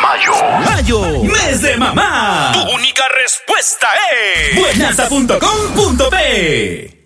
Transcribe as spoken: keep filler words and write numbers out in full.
Mayo. Mayo, mes de mamá. Tu única respuesta es buenasa punto com punto pe.